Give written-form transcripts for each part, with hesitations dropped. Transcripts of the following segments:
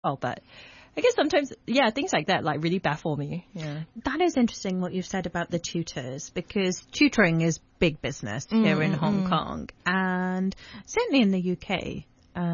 well. But I guess sometimes, yeah, things like that like really baffle me. Yeah. That is interesting what you've said about the tutors, because tutoring is big business here in Hong Kong, and certainly in the UK.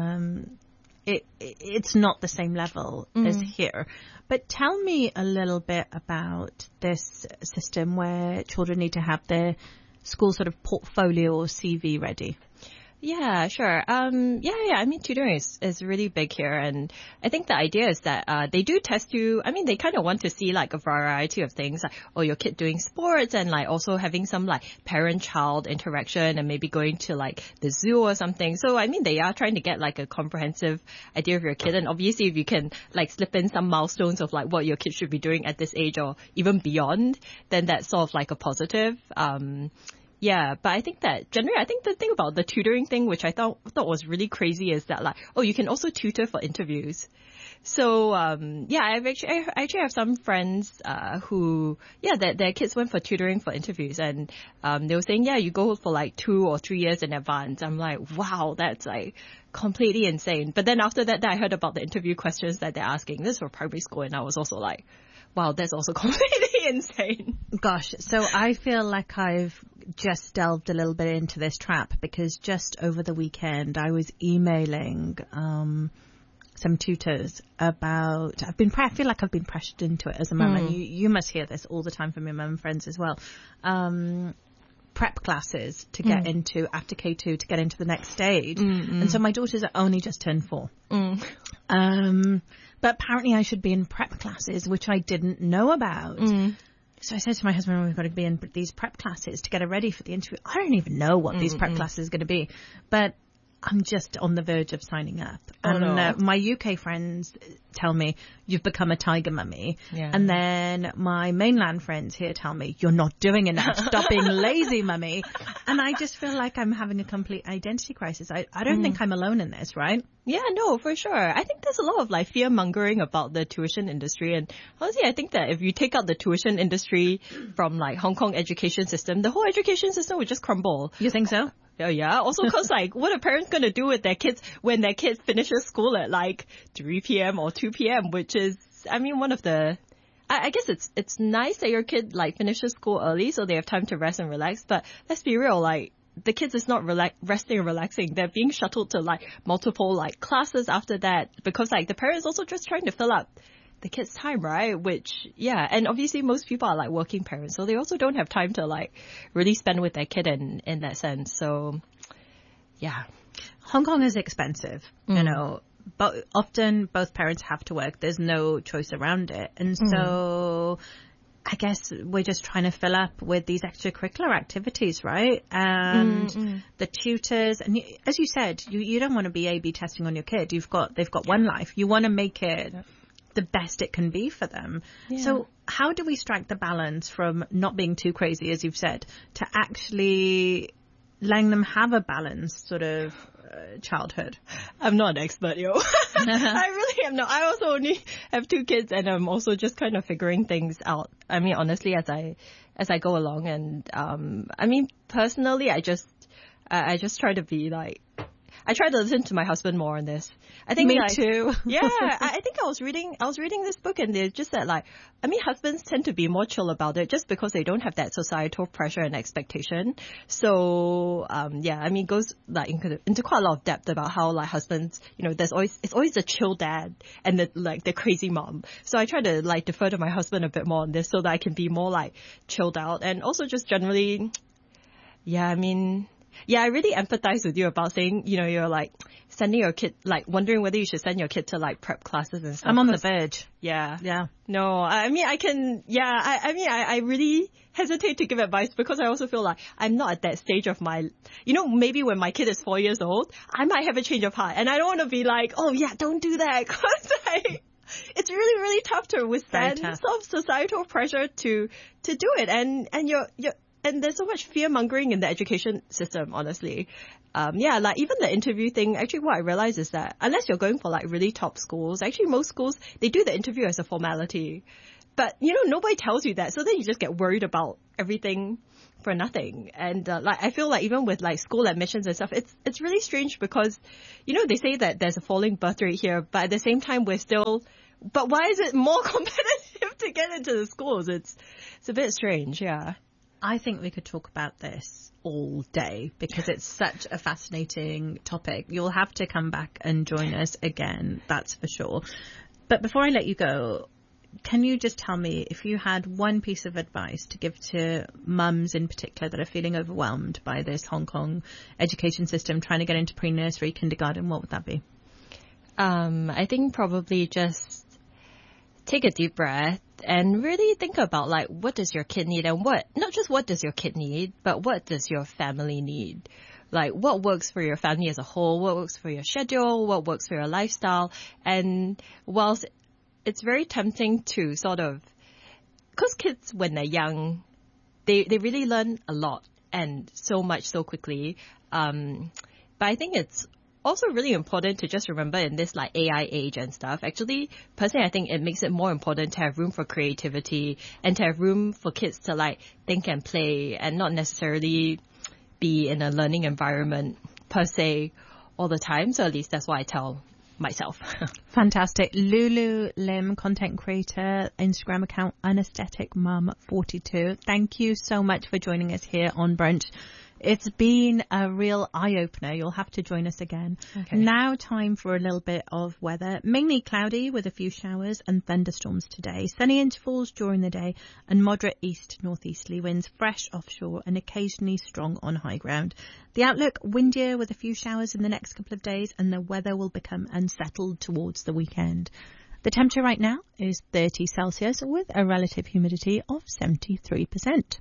It's not the same level as here. But tell me a little bit about this system where children need to have their school sort of portfolio or CV ready. Yeah, sure. I mean, tutoring is really big here. And I think the idea is that they do test you. I mean, they kind of want to see like a variety of things, like, oh, your kid doing sports and like also having some like parent-child interaction and maybe going to like the zoo or something. So, I mean, they are trying to get like a comprehensive idea of your kid. And obviously, if you can like slip in some milestones of like what your kid should be doing at this age or even beyond, then that's sort of like a positive. Yeah, but I think that generally, I think the thing about the tutoring thing, which I thought was really crazy, is that like, oh, you can also tutor for interviews. So, yeah, I actually have some friends, who, yeah, their kids went for tutoring for interviews, and, they were saying, yeah, you go for like 2 or 3 years in advance. I'm like, wow, that's like completely insane. But then after that, I heard about the interview questions that they're asking. This for primary school, and I was also like, wow, that's also completely insane. Gosh, so I feel like I've just delved a little bit into this trap, because just over the weekend I was emailing some tutors about, I feel like I've been pressured into it as a mum, and you must hear this all the time from your mum friends as well. Prep classes to get into after K2 to get into the next stage. And so my daughters are only just turned 4. But apparently I should be in prep classes, which I didn't know about. So I said to my husband, we've got to be in these prep classes to get her ready for the interview. I don't even know what these prep classes are going to be, but I'm just on the verge of signing up. And my UK friends tell me, you've become a tiger mummy. Yeah. And then my mainland friends here tell me, you're not doing enough. Stop being lazy, mummy. And I just feel like I'm having a complete identity crisis. I don't think I'm alone in this, right? Yeah, no, for sure. I think there's a lot of like fear mongering about the tuition industry. And honestly, I think that if you take out the tuition industry from like Hong Kong education system, the whole education system would just crumble. You think so? Yeah. Also, because like, what are parents going to do with their kids when their kids finishes school at like 3 p.m. or 2 p.m., which is, I mean, one of the, I guess it's nice that your kid like finishes school early so they have time to rest and relax. But let's be real, like, the kids is not resting and relaxing. They're being shuttled to like multiple like classes after that, because like the parents also just trying to fill up the kids' time, right? Which, yeah, and obviously most people are like working parents, so they also don't have time to like really spend with their kid in that sense. So, yeah. Hong Kong is expensive, you know, but often both parents have to work. There's no choice around it. And so I guess we're just trying to fill up with these extracurricular activities, right? And the tutors, and as you said, you don't want to be A/B testing on your kid. They've got one life. You want to make it the best it can be for them. Yeah. So how do we strike the balance from not being too crazy, as you've said, to actually letting them have a balanced sort of childhood? I'm not an expert, yo. I really am not. I also only have 2 kids, and I'm also just kind of figuring things out. I mean, honestly, as I go along, and I mean, personally, I just try to be like, I try to listen to my husband more on this. I think Me like, too. Yeah, I think I was reading this book, and they just said like, I mean, husbands tend to be more chill about it just because they don't have that societal pressure and expectation. So, yeah, I mean, it goes like into quite a lot of depth about how like husbands, you know, it's always the chill dad and the crazy mom. So I try to like defer to my husband a bit more on this so that I can be more like chilled out, and also just generally, yeah, I mean. Yeah, I really empathize with you about saying, you know, you're like sending your kid, like wondering whether you should send your kid to like prep classes and stuff. I'm on the verge. Yeah. Yeah. No, I mean, I really hesitate to give advice because I also feel like I'm not at that stage of my, you know, maybe when my kid is 4 years old, I might have a change of heart, and I don't want to be like, oh yeah, don't do that, because like, it's really, really tough to withstand sort of societal pressure to do it, and And there's so much fear-mongering in the education system, honestly. Like even the interview thing, actually what I realized is that unless you're going for like really top schools, actually most schools, they do the interview as a formality. But, nobody tells you that. So then you just get worried about everything for nothing. And I feel like even with like school admissions and stuff, it's really strange because, they say that there's a falling birth rate here, but at the same time but why is it more competitive to get into the schools? It's a bit strange, yeah. I think we could talk about this all day because it's such a fascinating topic. You'll have to come back and join us again, that's for sure. But before I let you go, can you just tell me if you had one piece of advice to give to mums in particular that are feeling overwhelmed by this Hong Kong education system, trying to get into pre-nursery, kindergarten, what would that be? I think probably just take a deep breath and really think about like what does your kid need and not just what does your kid need, but what does your family need? Like what works for your family as a whole, what works for your schedule, what works for your lifestyle. And whilst it's very tempting to sort of, because kids when they're young, they really learn a lot and so much so quickly. But I think it's also really important to just remember in this like AI age and stuff, actually, personally, I think it makes it more important to have room for creativity and to have room for kids to like think and play and not necessarily be in a learning environment per se all the time. So at least that's what I tell myself. Fantastic. Lulu Lim, content creator, Instagram account Anesthetic Mum42. Thank you so much for joining us here on Brunch. It's been a real eye-opener. You'll have to join us again. Okay. Now time for a little bit of weather. Mainly cloudy with a few showers and thunderstorms today. Sunny intervals during the day and moderate east-northeasterly winds, fresh offshore and occasionally strong on high ground. The outlook, windier with a few showers in the next couple of days, and the weather will become unsettled towards the weekend. The temperature right now is 30 Celsius with a relative humidity of 73%.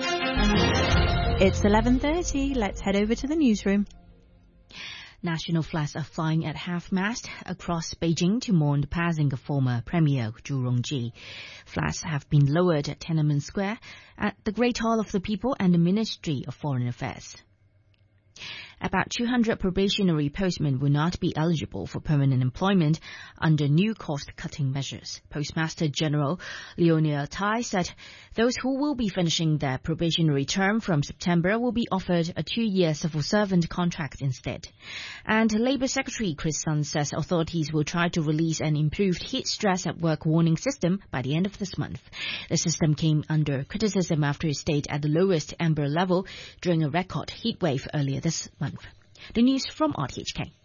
It's 11:30. Let's head over to the newsroom. National flags are flying at half-mast across Beijing to mourn the passing of former Premier Zhu Rongji. Flags have been lowered at Tiananmen Square, at the Great Hall of the People and the Ministry of Foreign Affairs. About 200 probationary postmen will not be eligible for permanent employment under new cost-cutting measures. Postmaster General Leonia Tai said those who will be finishing their probationary term from September will be offered a 2-year civil servant contract instead. And Labour Secretary Chris Sun says authorities will try to release an improved heat stress at work warning system by the end of this month. The system came under criticism after it stayed at the lowest amber level during a record heat wave earlier this month. The news from RTHK.